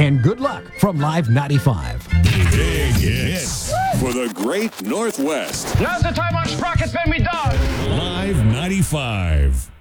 and good luck from Live 95. Big hits for the great Northwest. Now's the time our sprockets made me dog. Live 95.